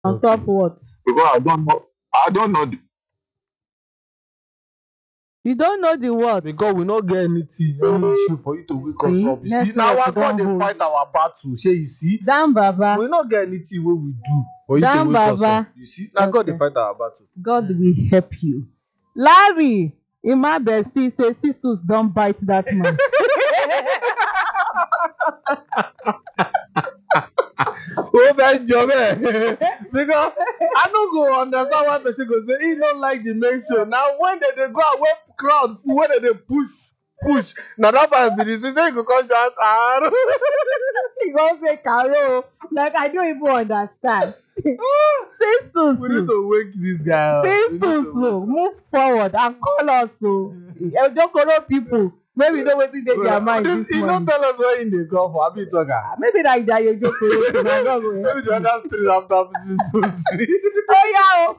On top what? Because I don't know. You don't know the what? Because we not get anything, any issue for you to wake us See? up. You see, Network now our God don't they hold. fight our battle. Say you see, Damn Baba. we not get anything what we do for you to Damn wake us Baba. up. You see, now God they Okay. fight our battle. God will help you. Larry, in my bestie say sisters don't bite that man. Oh my job, because I don't go understand why person go say he don't like the main show. Now when they go out, when crowd full, when they push. Now that part be this. Say you go come shout, ah. He go say Caro. Like I don't even understand. Sisters, We need to wake this guy up. We need to sisters, wake him move forward and call us. So, Ejokoro people, maybe know wetin dey their mind this He morning. don't tell us where in the come for. I be talking. Maybe like that Ejokoro. So na God go help Maybe the other street after this. Oh yeah,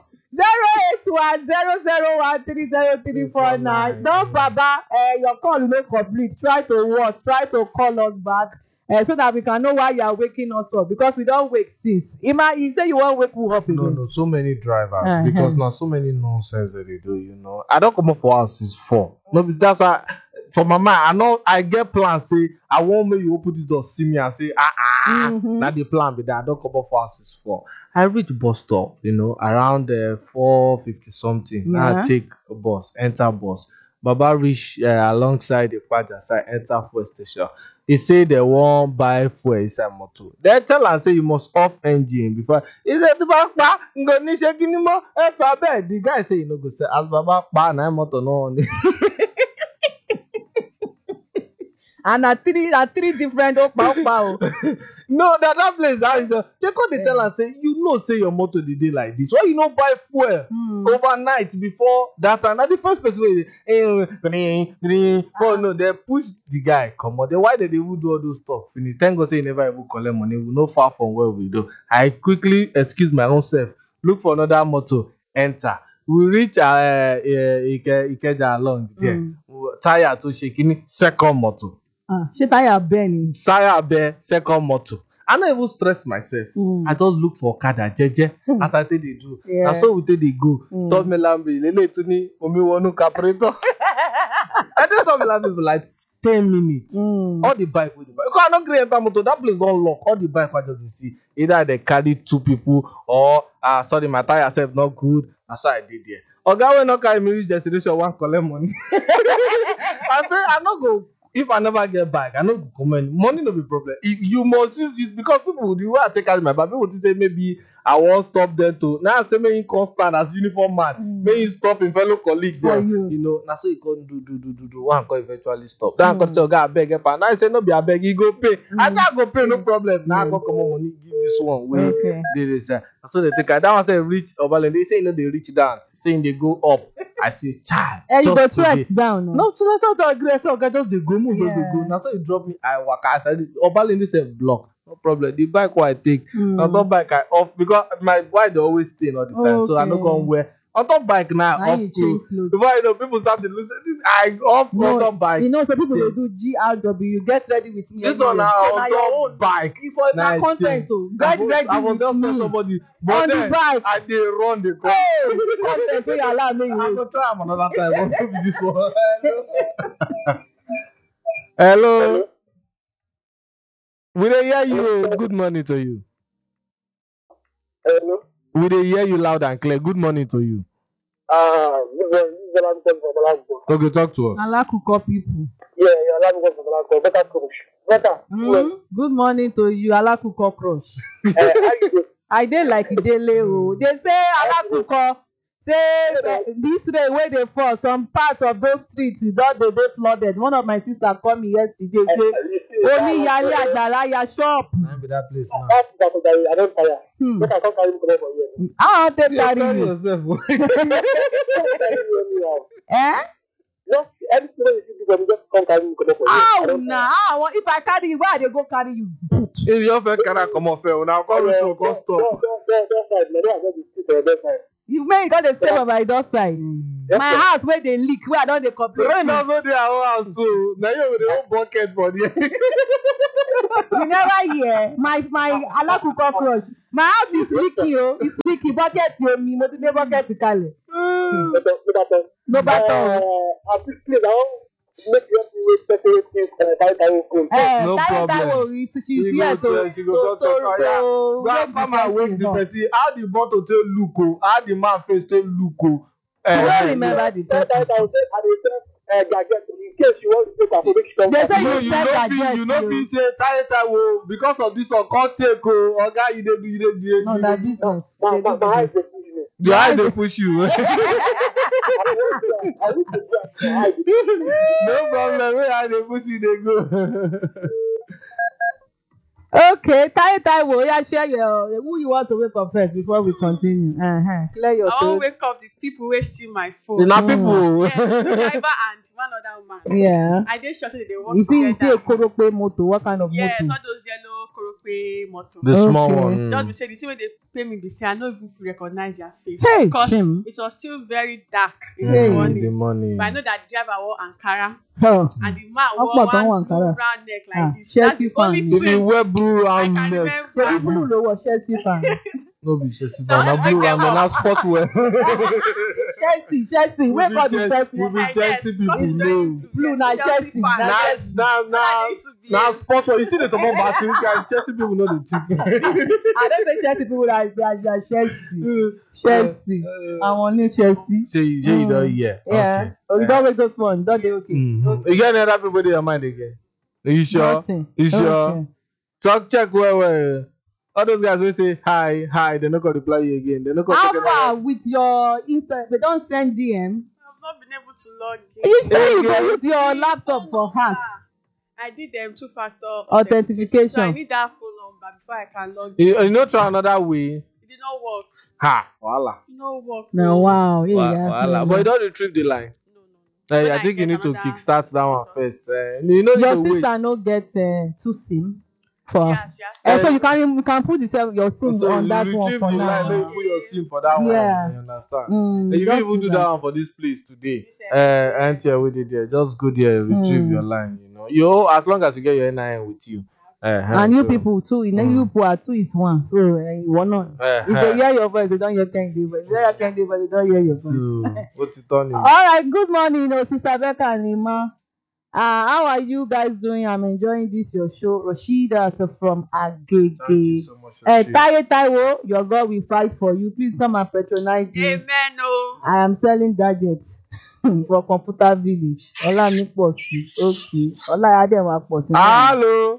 08100130349. Don Baba, your call no complete. Try to watch. Try to call us back. So that we can know why you are waking us up, because we don't wake since. Ima, you say you won't wake me up again. No, so many drivers because now so many nonsense that they do, you know. I don't come up for us since 4. No, that's why for my mind, I know I get plans. Say I won't make you open this door, see me and say now the plan be that I don't come up for us since 4. I reach bus stop, you know, around 4:50 something. Now I take a bus, enter bus. Baba reach alongside the Kwaja side, enter fuel station. He say they won't buy fuel inside motor. They tell am say you must off engine before. He said the back pa ngo ni se kini mo enter bed. The guy say you no go say as baba pa na motor no on. And na three different opa. No, that place that is they come dey tell am say you know say your motor dey dey like this. Why you no buy fuel overnight before that time? Na the first person wey dey oh no, they push the guy comot. Then why they even do all those stuff finish? Thank God say he never even collect money. We no far from where we do. I quickly excuse my own self, look for another motor, enter. We reach Ikeja along there. Tire to shake second motor. Ṣé táyà bẹ́ẹ̀ ni? Tire bear second motor. I no even stress myself. I just look for okada jeje as I take dey do. Yeah. Na so we take dey go. Third melambi lele tun ni omi wọnú carburetor. I dey third melambi for like 10 minutes. All the bike wey dey buy. Because I no gree enter motor, that place don lock. All the bike I just dey see. Either they carry 2 people or sorry, my tire sef not good. Na so I dey there. Oga wey no carry me reach destination wan collect money. I say I no go. If I never get back, I no go comment. Money no be problem. If you must use this because people the way I take carry my bag, people think say maybe I won't stop them to. Now I say make him come stand as uniform man. Make him stop him fellow colleagues there. You know, now so he can do. One can eventually stop. Then I can say, okay, I beg help. Now I say no be I beg, he go pay. I say I go pay, no problem. Now I go come on money, give this one. Wait, they say. So they take. That one say reach Obalende. They say you know they reach down. Saying they go up. I say, child. You go track down. No, so that's not agree. I say, okay, just they go, move, just they go. Now so you drop me, I walk. I said, Obalende say block. No problem. The bike what I take, on top bike I off because my wife they always stay all the time. So I no go wear on top bike now. Off clothes. Before you know, people start to lose this. I off on top bike. You know, some people they do GRW. Get ready with me. This one now on top bike. If for that content, get ready I will just tell somebody. But on the bike. I dey run the car. Content wey allow me. I go try am another time. I won't be this one. Hello. We dey hear you. Good morning to you. Hello. We dey hear you loud and clear. Good morning to you. Okay, talk to us. Alakuko people. Yeah, better coach. Better. Good morning to you, Alakuko crush. How you doing? I dey like Idele o. They say Alakuko say this rain wey dey fall, some parts of those streets don dey flooded. One of my sister call me yesterday say Omi Yale Agbala ya shop. Na be that place now. I don't tire. Make I come carry you comot for here. How I take carry you? yourself. Just anything wey you see before, just come carry you comot for here. How na? How if I carry you, where I dey go carry you? If you offer carry comot fair, now come reach your come stop. You make don dey save on my door side. My house wey dey leak, where I don dey complain. Rain also dey our house too. Na you with the whole bucket for there. You never hear my Alakuko crush. My house is leaky, oh. It's leaky. Bucket omi. Mo ti gbé bucket kalẹ̀. No button. At this place, I want make you help me with separate things Tayo phone. No Tayo problem. she's here She go talk. Go come and wake the person. How the bottle take look, oh? How the man face take look, oh? I don't remember the person. In case you want to take a picture. They say No, you said gadget. you know fit say Tayo because of this one come take oh oga you dey do. No, that business. My They do eyes business. dey push me. The eye dey push you. I need to get my eyes. No problem. Where eye dey push you dey go. Okay, Tayo, yeah, share your who you want to wake up first before we continue. Clear your I won't throat. wake up the people who steal my phone. Na people. Yes, the driver and one other woman. Yeah. I did sure say they work You see a together. Korope motor. What kind of Yes, motor? all those yellow Korope motor. The small Okay. one. Just be say the thing when they pay me, be say I don't even recognize their face Hey, because Jim. it was still very dark in Hey. the morning. The money. But I know that the driver wore Ankara Oh. and the man How wore about that one one, Ankara? round neck like Ah, this. Chelsea That's the only fan. If you twin wear blue I round can neck. Ṣé remember. blue ló wọ Chelsea fan? No be Chelsea So, fan. Na blue okay, round neck. Na sport wear. Chelsea. Wake up the Chelsea. We be Yes, Chelsea because people it's very know. Blue na Chelsea. fan. Na Na Chelsea. na sport wear. You see the comot battery and Chelsea people know the thing. I don't say Chelsea people that they are Chelsea. Chelsea. Àwọn new Chelsea. Say you don hear. Yeah. Oh, you don't wake those one. Don't they okay? You get any other people in your mind again? Are you sure? Nothing. You sure? Okay. Check well. All those guys will say hi, they not gonna reply you again. They not gonna How far with your Insta? They don't send DM. I've not been able to log in. You say you Okay. go use your laptop for hacks. I did them two-factor Authentification. So I need that phone number before I can log in. You know try another way. It did not work. Voila. It did not work. No, wow. Yeah, Voila. But you don't retrieve the line. No. I When think you get need to another- kickstart that one first. You know Your need to sister wait. no get two SIM for. Yes. So you can put your SIM So on you that one retrieve for the line, then now. you put your SIM for that Yeah. one. You understand? Mm, You just even do that one for this place today. Enter with it there. Just go there, retrieve your line. You as long as you get your NIN with you. And you people too, you know, you people are two is one. So you wanna if they hear your voice, they don't hear Kendi voice. They hear Kendi voice, they don't hear your voice. So, what's it on? All right, good morning, Sister Becca and Ima. How are you guys doing? I'm enjoying this your show. Rashida from Agege. Thank you so much. Taiwo, your God will fight for you. Please come and patronize me. Amen. No. I am selling gadgets for Computer Village. Olaniposi. Okay. Olaiadewaposi. Hello.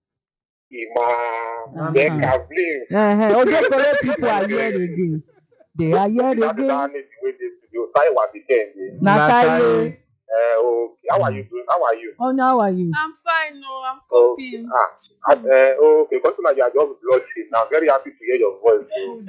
Imam, they can blame. Ojokore people are here again. They are here That is again. how they do it. Tayo was the same. Natalie. Okay. How are you doing? How are you? Oh, now how are you? I'm fine. No, I'm Oh, coping. okay. Because now you are just blushing. I'm very happy to hear your voice.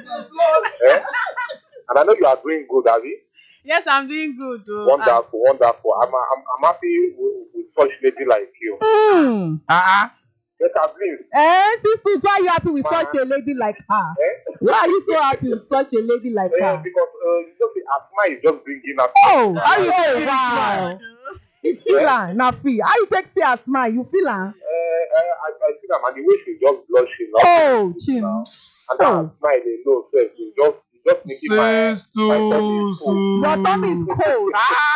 And I know you are doing good, Abby. Yes, I'm doing good. Though. Wonderful. I'm happy with such lady like you. Yes, please. Sister, why are you happy with such a lady like her? Why are you so happy with such a lady like her? Because you just say Asma is just bringing up. Oh, how you say wow? You feel her, not feel. How you take say her smile? You feel her? I see them and the way she's just blushing. Oh, Chim. And that smile they know self. It's just making my Your tummy is cold.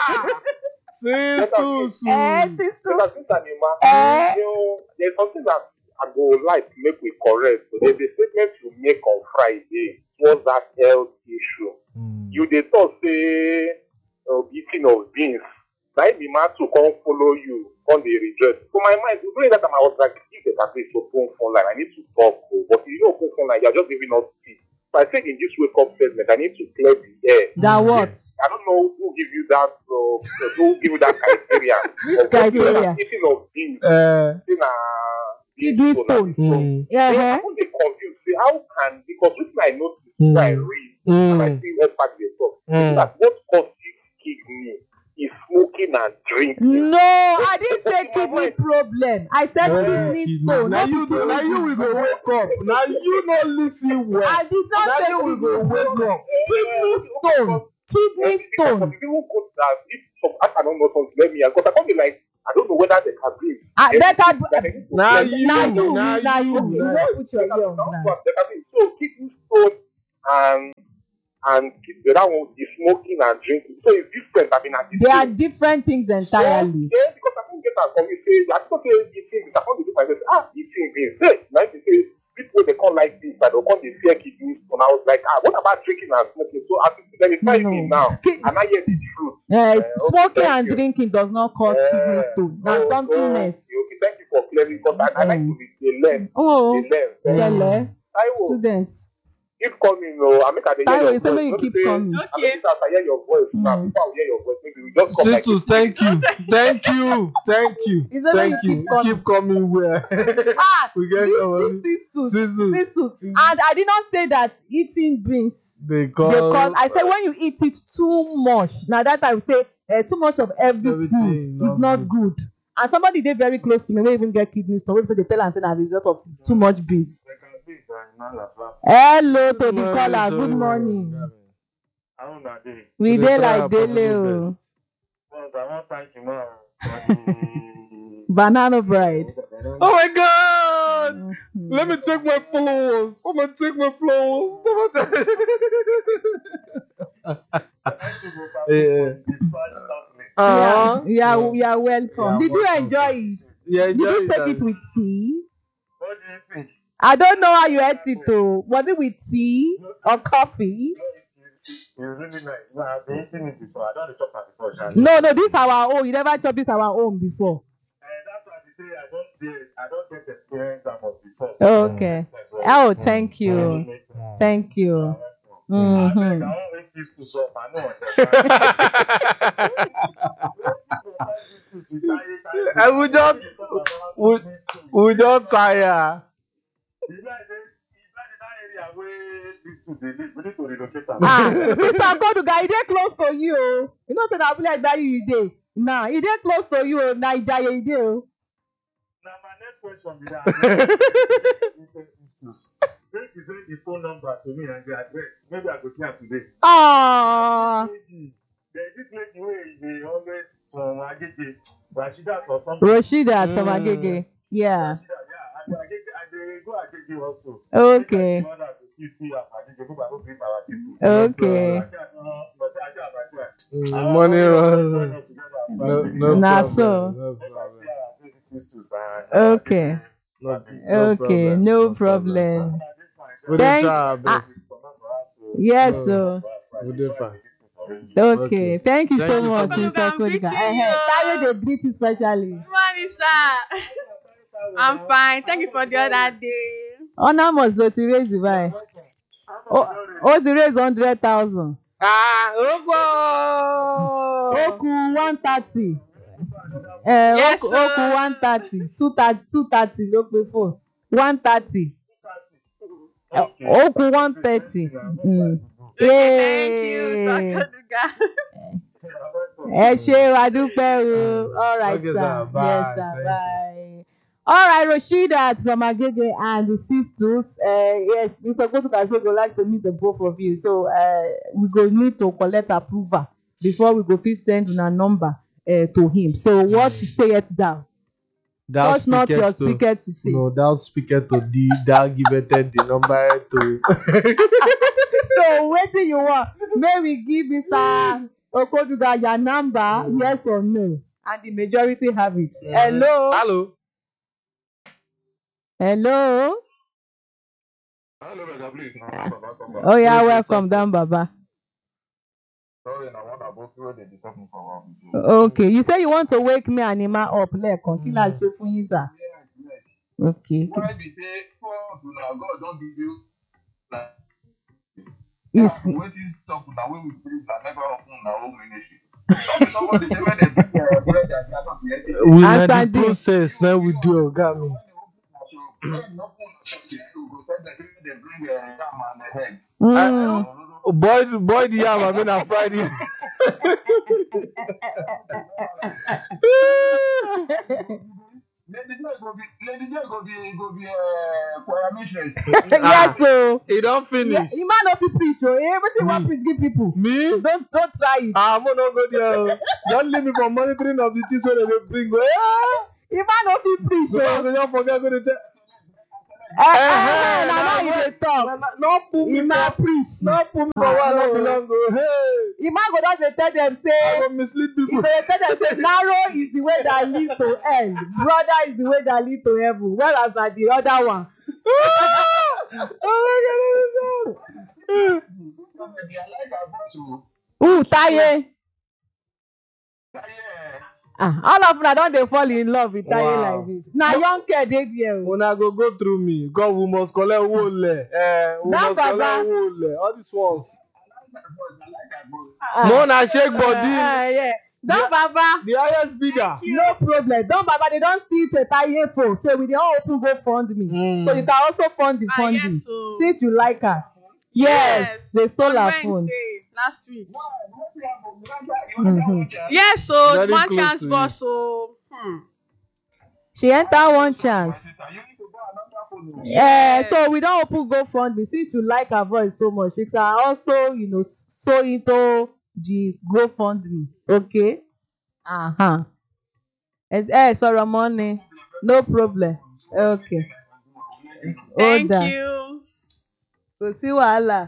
Sister Nima, there's something that I go like to make we correct. So there's a statement you make on Friday towards that health issue. You they thought say eating of beans. Now the man to come follow you on the redress. So my mind, during that time I was like, if there's at least your phone line, I need to talk. But you know phone line, you're just giving us peace. So I think in this wake up segment, I need to clear the air. That what? I don't know who give you that. Who give you that criteria? Which criteria? Eating of beans. Kidney stone. Yeah. I'm confused. See, how can, because with my notice, I read, and I see what part they talk. That what causes kidney is smoking and drinking. No, I didn't say kidney problem. I said kidney stone. Now you will go wake up. Now you not listen well. I did not say you will go wake up. kidney stone. Kidney stone. People go that if some I don't know something, let me because I can't be like I I don't know whether they can breathe. Better. Now You you. don't put your ear on ground. So kidney stone and the other one is smoking and drinking. So it's different. I mean, They are different things entirely. Yeah, because I don't get that from you. Say, I don't say eating. I can't do myself. Eating beans. Hey, like they say, people they call like this, but they call the fear kidney stone. I was like, what about drinking and smoking? So I think let me try me now. And I hear the truth. Smoking and drinking does not cause kidney stone. Now something else. Okay, thank you for clearing because I like to learn. Oh, They learn. Students. Keep coming, I make a Taiwo, so you keep coming. Okay. I hear your voice. Now, before I hear your voice, maybe we just come like Sisters, thank you. Thank you. Is that Thank you you. keep Keep coming where? We get this Sisters. and I did not say that eating beans Because I said when you eat it too much. Now that I would say too much of everything is not good. And somebody did very close to me, we even get kidney stone. We say they tell and say as a result of too much beans. Hello to the caller. Good morning. We dey like daily. Banana bread. Oh my God! Let me take my followers. I'm gonna take my followers. You are welcome. Did you enjoy it? Yeah, Did you take it with tea? What do you think? I don't know how you ate it though. Was it with tea or coffee? It's really nice. No, I've been eating it before. I don't chop it before. No, this is our own. You never chop this our own before. That's why they say I don't get experience about before. Okay. Oh, thank you. Thank you. Mm-hmm. And we just tire. Mr. Koduga, he dey close to you. You know say na like that you dey. Nah, he dey close to you. Naija you dey. Now my next question be that. Make you send the phone number to me and the address. Maybe I go see her today. This lady where they always from Agege, Rashidat or something. Rashidat from Agege. Yeah. I go Agege also. Okay. Okay. Money no Nah, so. Okay. Okay, no problem. Yes, so. Okay, thank you so much, Mr. Koduga. Tayo dey greet you specially. Morning, sir. I'm fine. Thank you for the other day. How much do you raise by? Oh, you raise 100,000. Oku 130. Yes, Oku 130. 230 ló pe phone. 130. Oku 130. Thank you, Mr. Koduga. Ẹ ṣé wa dúpẹ́ o. All right, Okay, sir. sir. Bye. Yes, sir. Thank Bye. All right, Rashidat from Agege and the sisters. Yes, Mr. Koduga say go like to meet the both of you. So we go need to collect approval before we go fit send una number to him. So what sayeth thou? Touch not your speaker to say. No, thou speaker to thee, thou giveth the number to. So wetin you want? May we give Mr. Koduga your number, yes or no? And the majority have it. Hello. Hello. Hello. Hello, Baba, please. Oh yeah, welcome down, Baba. Sorry, I want to go through the discussion for a while. Okay, you say you want to wake me and Ima up lẹ́ẹ̀kan kí la ṣe fún yín sir. Okay. Why be say God don't give you like wetin talk na when we say na never open na own ministry. Somebody say when they bring bread and jam the essay. We na the process na we do oga mi. Boy, the yam I mean on Friday. Lady J go be choir mistress. Yes, so. He don't finish. You man no fit preach, so everything one preach give people. Me? Don't try it. I'm not go there. Don't leave me for monitoring of the things where they bring. You man no fit preach, So so. I don't forget going to tell. Na now you dey talk. No put me You man for. preach. No put me for where I don't belong. Hey. You man go just dey tell them I say. go mislead You people. go dey tell them say narrow is the way that leads to hell. Brother is the way that leads to heaven. Whereas na the other one. Oh my God. I like her voice. Ooh, Taye. Yeah. All of una don dey fall in love with Taye Wow. like this. Na young girl dey there o. Una go through me. God, we must collect wole. We That must collect Baba. wole. All these ones. I like her voice. No, na shake body. Yeah. Don Baba. The highest bidder. No problem. Don Baba they don see the Taye phone. So we dey all open GoFundMe. So you can also fund the funding. Yes, so. Since you like her. Yes. They stole on her phone. Wednesday, last week. Mhm. Yes, so Very one close chance to boss, so She enter one chance. You need to buy another phone. Yeah, so we don't open GoFundMe. Since you like her voice so much, you can also, sew into the GoFundMe. Okay? Sorry, money. No problem. Okay. thank Hold on. you. Kò sí wàhálà.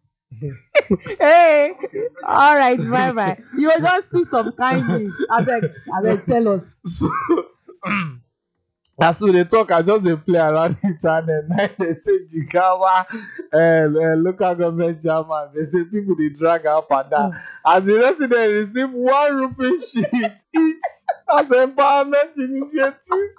Hey, all right, bye. You will just see some kindness. Abeg, tell us. So, as we dey talk, I just dey play around the internet. Now they say Jigawa local government chairman. They say people dey drag her up and down. As the resident receive 1 rupee sheet each as empowerment initiative.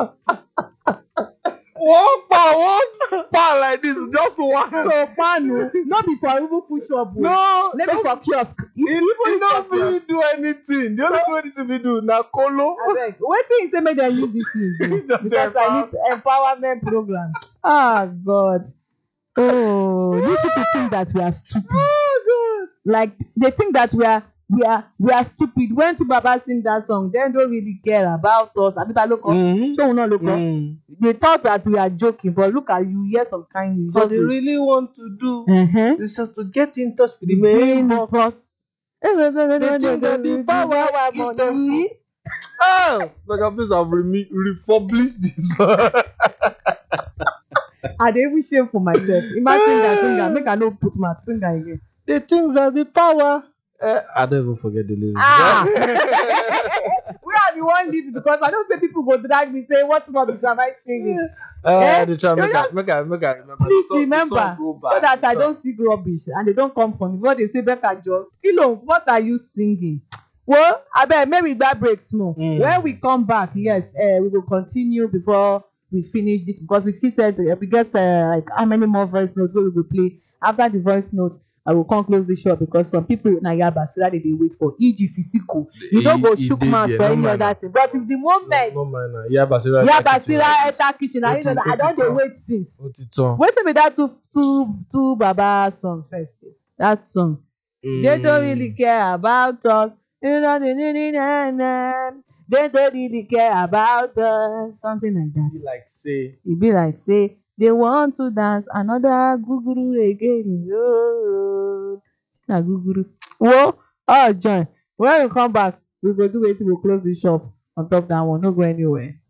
One pound like this, just one. So, panu, no be for even food shop. No, Let me for kiosk. he don't fit do anything. The only thing he fit do na kolo. Abeg, wetin you say make dem use this thing do? Because I need empowerment program. Ah, God. Oh, these people think that we are stupid. Oh Like they think that we are stupid. When two Baba sing that song, they don't really care about us. Abita local. God. So we not local. They thought that we are joking, but look at you, hear some kind news. What they really want to do is just to get in touch with the main main boss. boss. They think that the power our give them. money. Oh, like I please have republished this. I dey even shame for myself. Imagine singer, make I no put my singer again. They think that the power. I don't even forget the lyrics. Where are the one leave because I don't say people go drag me say what rubbish am I singing? They try make I remember. Please The song remember go so back. that I don't sing rubbish and they don't come for me before they say Becca Joe. Kilo, what are you singing? Well, abeg make we gba break small. When we come back, yes, we will continue before we finish this because we still said we get like how many more voice notes wey we go play. After the voice notes, I will come close the show because some people na Yabasira dey wait for e.g. physical. You don't go shook mouth for any other thing. But if the moment No man, Yabasira enter kitchen, I know that I don dey wait since. Otito. Wetin be that two Baba song first? That song. They don't really care about us. They don't really care about us. Something like that. E be like say they want to dance another guguru again. Oh, na guguru. Whoa, join. When we come back, we go do wetin we close the shop on top that one. No go anywhere.